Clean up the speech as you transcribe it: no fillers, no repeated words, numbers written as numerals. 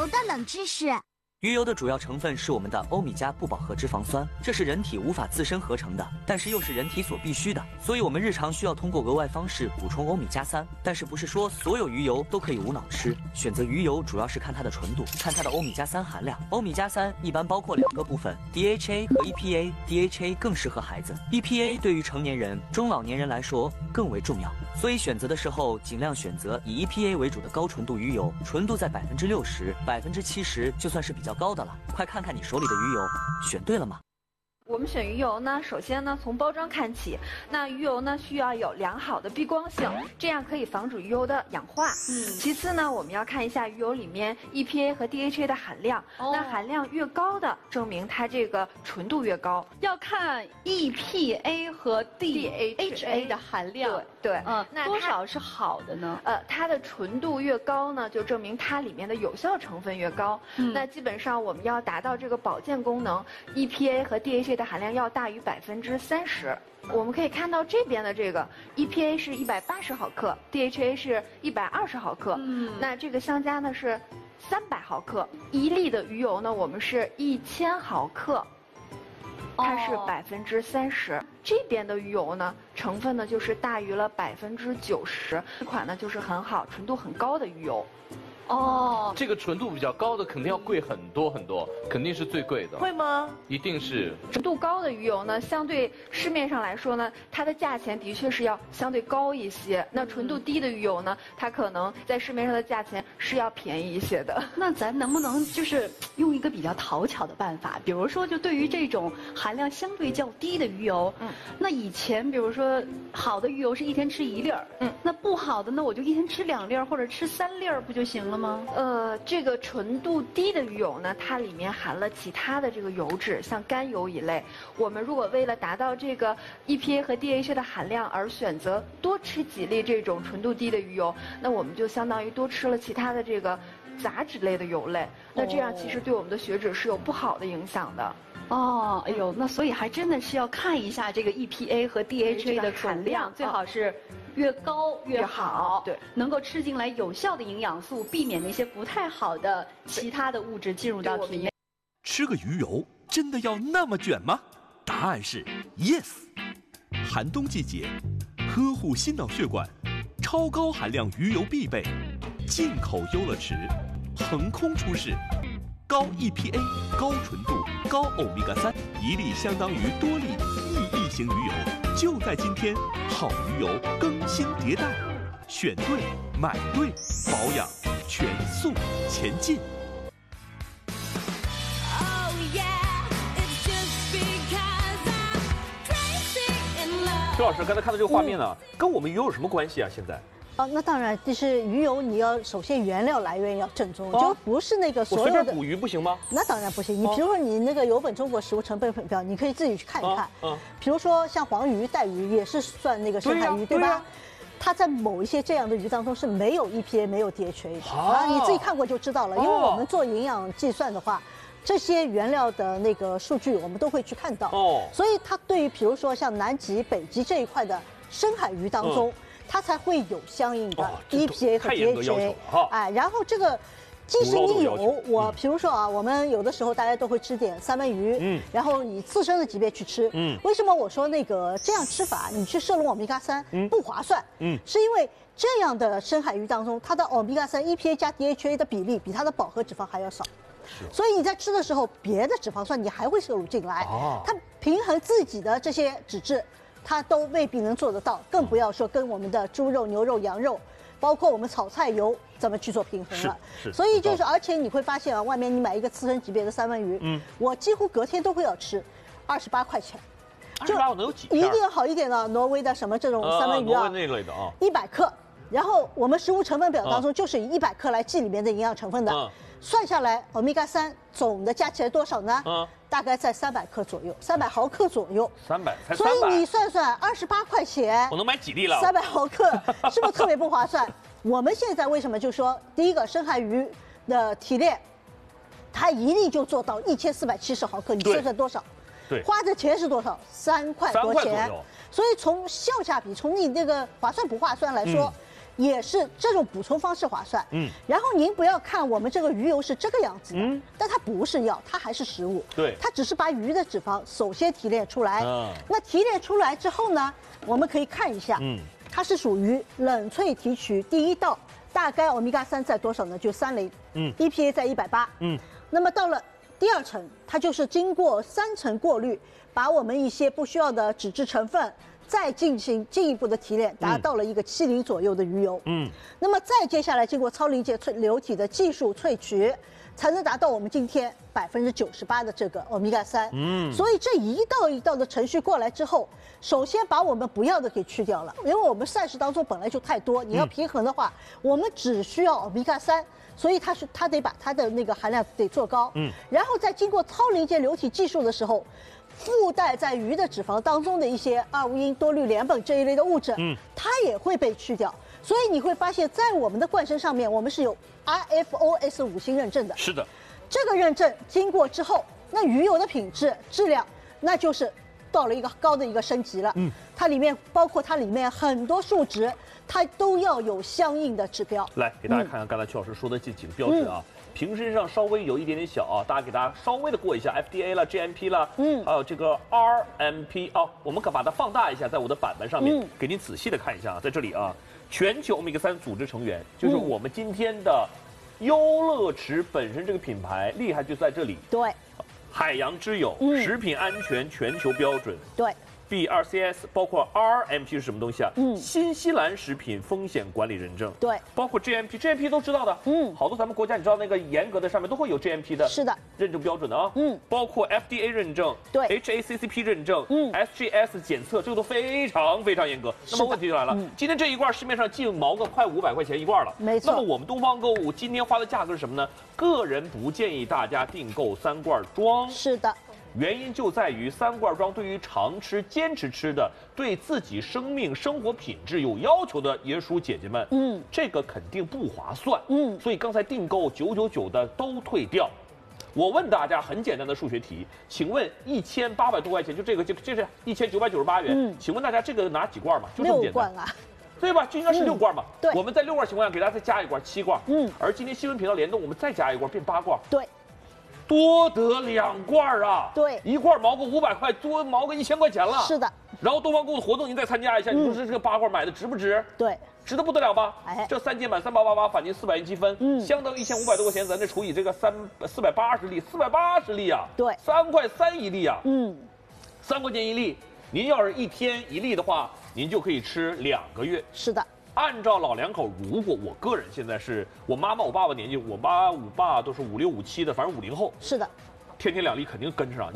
油的冷知识。 鱼油的主要成分是我们的欧米伽不饱和脂肪酸，这是人体无法自身合成的，但是又是人体所必须的，所以我们日常需要通过额外方式补充欧米伽3。但是不是说所有鱼油都可以无脑吃？选择鱼油主要是看它的纯度，看它的欧米伽3含量。欧米伽3一般包括2个部分 ，DHA 和 EPA。DHA 更适合孩子 ，EPA 对于成年人、中老年人来说更为重要。所以选择的时候尽量选择以 EPA 为主的高纯度鱼油，纯度在60%、70%就算是比较高的了。快看看你手里的鱼油，选对了吗？ 我们选鱼油呢，首先呢从包装看起，那鱼油呢需要有良好的避光性，这样可以防止鱼油的氧化。其次呢，我们要看一下鱼油里面 EPA 和 DHA 的含量，那含量越高的，证明它这个纯度越高。 要看 EPA 和 DHA 的含量。 对， 那多少是好的呢？ 它的纯度越高呢，就证明它里面的有效成分越高。那基本上我们要达到这个保健功能 ，EPA 和 DHA 的含量要大于30%。我们可以看到这边的这个 EPA 是180毫克 ，DHA 是120毫克。那这个相加呢是300毫克。1粒的鱼油呢，我们是1000毫克。它是30%，这边的鱼油呢，成分呢就是大于了90%，这款呢就是很好、纯度很高的鱼油。 这个纯度比较高的肯定要贵很多很多，肯定是最贵的。 会吗？ 一定是。 纯度高的鱼油呢，相对市面上来说呢，它的价钱的确是要相对高一些。那纯度低的鱼油呢，它可能在市面上的价钱是要便宜一些的。 那咱能不能就是用一个比较讨巧的办法，比如说就对于这种含量相对较低的鱼油，那以前比如说好的鱼油是一天吃1粒儿，那不好的呢我就一天吃2粒儿或者吃3粒儿不就行了吗？ 这个纯度低的鱼油呢，它里面含了其他的这个油脂，像甘油一类。我们如果为了达到这个 EPA 和 DHA 的含量而选择多吃几粒这种纯度低的鱼油，那我们就相当于多吃了其他的这个杂质类的油类。那这样其实对我们的血脂是有不好的影响的。 哎呦，那所以还真的是要看一下这个 EPA 和 DHA 的含量，最好是越高越好， 对， 能够吃进来有效的营养素，避免那些不太好的其他的物质进入到体内。 吃个鱼油真的要那么卷吗？答案是 yes。寒冬季节，呵护心脑血管，超高含量鱼油必备，进口优乐池，横空出世。高 EPA、高纯度、高欧米伽3，一粒相当于多粒寓意型鱼油。就在今天，好鱼油更新迭代，选对买对，保养全速前进。 周老师刚才看到这个画面呢，跟我们鱼油有什么关系啊？现在？ 那当然，就是鱼油，你要首先原料来源要正宗，就不是那个所有的。 我随便捕鱼不行吗？ 那当然不行。你比如说你那个有本中国食物成分表，你可以自己去看一看。比如说像黄鱼、带鱼也是算那个深海鱼，对吧？它在某一些这样的鱼当中是没有 EPA、没有 DHA 的你自己看过就知道了。因为我们做营养计算的话，这些原料的那个数据我们都会去看到。所以它对于比如说像南极、北极这一块的深海鱼当中。它才会有相应的 EPA 和 DHA，然后这个，即使你有比如说我们有的时候大家都会吃点三文鱼，然后以自身的级别去吃，为什么我说那个这样吃法，你去摄入欧米伽3不划算？是因为这样的深海鱼当中，它的欧米伽3 EPA 加 DHA 的比例比它的饱和脂肪还要少。所以你在吃的时候，别的脂肪酸你还会摄入进来，它平衡自己的这些脂质。它都未必能做得到，更不要说跟我们的猪肉、牛肉、羊肉，包括我们炒菜油怎么去做平衡了。所以就是，而且你会发现外面你买一个刺身级别的三文鱼，我几乎隔天都会要吃，28块钱。 28能有几片？ 一定好一点的，挪威的什么这种三文鱼挪威那类的 100克。然后我们食物成分表当中就是以100克来计里面的营养成分的，算下来欧米伽3总的加起来多少呢？大概在300克左右，300毫克左右。 300才300。 所以你算算28块钱， 我能买几粒了 ？300毫克是不是特别不划算？我们现在为什么就说第一个深海鱼的提炼，它一粒就做到1470毫克，你算算多少？ 对， 花的钱是多少？3块多钱。所以从效价比，从你那个划算不划算来说， 也是这种补充方式划算。然后您不要看我们这个鱼油是这个样子的，但它不是药，它还是食物。 对， 它只是把鱼的脂肪首先提炼出来。那提炼出来之后呢，我们可以看一下，它是属于冷萃提取第一道，大概欧米伽3在多少呢？就30，EPA 在180。那么到了第二层，它就是经过3层过滤，把我们一些不需要的脂质成分再进行进一步的提炼，达到了一个70左右的鱼油。那么再接下来经过超临界流体的技术萃取，才能达到我们今天98%的这个欧米伽3。所以这一道一道的程序过来之后，首先把我们不要的给去掉了，因为我们膳食当中本来就太多，你要平衡的话，我们只需要欧米伽3。所以它得把它的那个含量得做高，然后在经过超临界流体技术的时候，附带在鱼的脂肪当中的一些2无因多氯联苯这一类的物质，它也会被去掉。所以你会发现在我们的罐身上面，我们是有 RFOS 5星认证的。 是的， 这个认证经过之后，那鱼油的品质质量，那就是到了一个高的一个升级了。它里面包括它里面很多数值，它都要有相应的指标。 来给大家看看刚才曲老师说的这几个标准啊，瓶身上稍微有一点点小啊，大家给大家稍微的过一下 FDA 了 GMP 了，还有这个 RMP 啊，我们可把它放大一下，在我的版本上面给您仔细的看一下啊，在这里啊，全球欧米伽3组织成员就是我们今天的优乐池本身这个品牌厉害就在这里， 对， 海洋之友食品安全全球标准， 对。 BRCS 包括 RMP 是什么东西啊？新西兰食品风险管理认证。 对， 包括 GMP 都知道的。好多咱们国家你知道那个严格的上面都会有 GMP 的。 是的， 认证标准的啊。包括 FDA 认证， 对 ，HACCP 认证，SGS 检测，这个都非常非常严格。那么问题就来了，今天这一罐市面上净毛个快500块钱一罐了。 没错。 那么我们东方购物今天花的价格是什么呢？个人不建议大家订购3罐装。 是的。 原因就在于3罐装对于常吃、坚持吃的、对自己生命、生活品质有要求的爷叔姐姐们，这个肯定不划算，所以刚才订购999的都退掉。我问大家很简单的数学题，请问1800多块钱，就这是1998元，请问大家这个拿几罐嘛？就这么简单。6 罐啊。 对吧？就应该是6罐嘛。 对。 我们在6罐情况下给大家再加一罐，7罐。而今天新闻频道联动，我们再加一罐，变8罐。 对。 多得2罐啊！ 对， 一罐毛个500块，多毛个1000块钱了。 是的。 然后东方购物的活动您再参加一下，你说这个8罐买的值不值？ 对， 值得不得了吧？ 哎， 这3件满3888返金400元积分，相当于1500多块钱，咱这除以这个480粒，480粒啊！ 对 ，3块3一粒啊！3块钱一粒，您要是1天1粒的话，您就可以吃2个月。 是的。 按照老两口，如果我个人现在是我妈妈、我爸爸年纪，我妈、我爸都是56、57的，反正50后。 是的， 天天2粒肯定跟上。